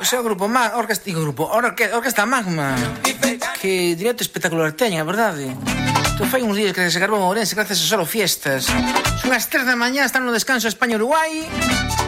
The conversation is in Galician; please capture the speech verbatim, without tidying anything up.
Pois é o grupo Magma, orquesta, digo grupo, orque, orquesta Magma. Que directo espectacular teñen, a verdade. Isto fai uns días que se garbou en Ourense gracias a solo fiestas. Son as tres da mañá, están no descanso España-Uruguai.